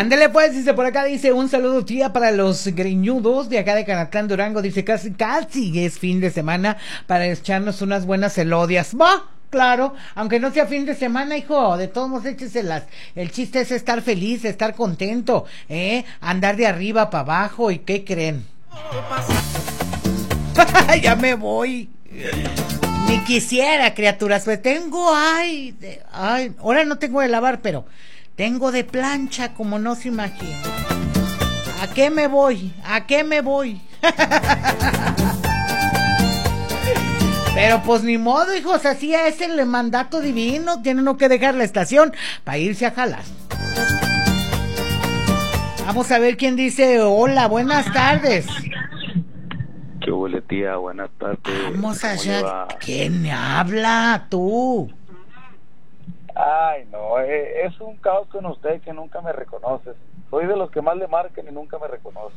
Ándele pues, dice por acá, dice un saludo tía para los greñudos de acá de Canatlán, Durango, dice casi es fin de semana para echarnos unas buenas elodias. Va, claro, aunque no sea fin de semana, hijo, de todos modos écheselas. El chiste es estar feliz, estar contento, andar de arriba para abajo, ¿y qué creen? Ya me voy. Ni quisiera, criaturas, pues tengo, ahora no tengo de lavar, pero tengo de plancha como no se imagina. ¿A qué me voy? ¿A qué me voy? Pero pues ni modo, hijos, así es el mandato divino, tiene uno que dejar la estación para irse a jalar. Vamos a ver quién dice, hola, buenas tardes. ¿Qué huele, tía? Buenas tardes. Vamos allá. ¿Quién me habla? Tú. Ay, no, es un caos con usted que nunca me reconoces. Soy de los que más le marcan y nunca me reconoce.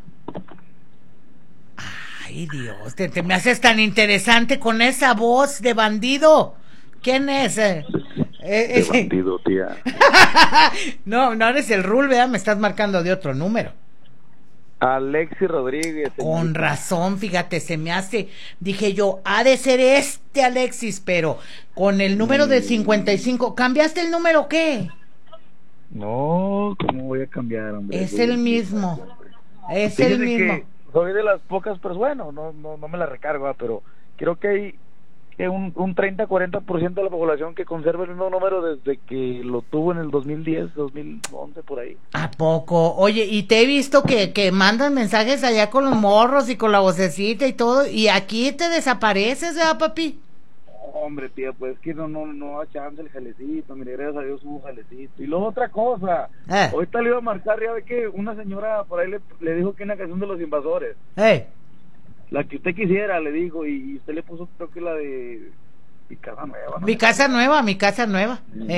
Ay, Dios, te me haces tan interesante con esa voz de bandido. ¿Quién es? De bandido, tía. No eres el Rul, ¿verdad? Me estás marcando de otro número. Alexis Rodríguez. Con razón, fíjate, se me hace, dije yo, ha de ser este Alexis, pero con el número de 55, ¿cambiaste el número o qué? No, ¿cómo voy a cambiar, hombre? Es el mismo, es Fíjese el mismo. Que soy de las pocas, pero bueno, no me la recargo, pero creo que hay que un 30-40% de la población que conserva el mismo número desde que lo tuvo en el 2010, 2011, por ahí. ¿A poco? Oye, y te he visto que mandan mensajes allá con los morros y con la vocecita y todo, y aquí te desapareces, ¿verdad, papi? Hombre, tía, pues es que no da chance el jalecito, mire, gracias a Dios hubo jalecito. Y luego otra cosa, ahorita le iba a marcar, ya ve que una señora por ahí le dijo que una canción de Los Invasores. La que usted quisiera, le dijo, y usted le puso, creo que la de Mi Casa Nueva. ¿No? Mi casa nueva.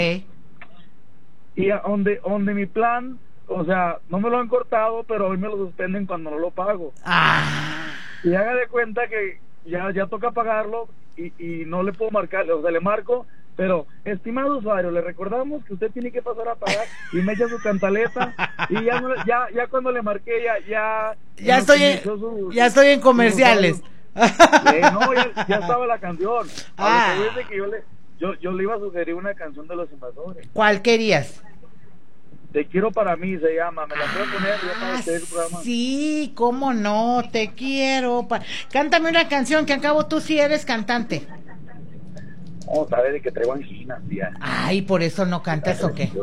Y donde mi plan, o sea, no me lo han cortado, pero hoy me lo suspenden cuando no lo pago. Y haga de cuenta que ya toca pagarlo y no le puedo marcar, o sea, le marco, pero, estimado usuario, le recordamos que usted tiene que pasar a pagar y me echa su cantaleta y ya cuando le marqué ya estoy en comerciales. Ya estaba la canción. Que yo le iba a sugerir una canción de Los Invasores. ¿Cuál querías? Te quiero para mí, se llama. ¿Me la puedo poner ya para ustedes el programa? Sí, cómo no, te quiero. Cántame una canción, que al cabo tú sí eres cantante. No, sabes de que traigo anginas, tía. Ay, ¿por eso no cantas o qué?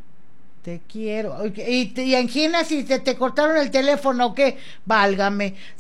Te quiero. ¿Y anginas y te cortaron el teléfono o qué? Válgame.